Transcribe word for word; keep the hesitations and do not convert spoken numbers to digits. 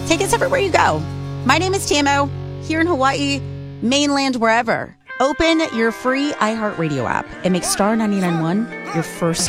Take us everywhere you go. My name is Tamo, here in Hawaii, mainland, wherever. Open your free iHeartRadio app and make Star ninety-nine point one your first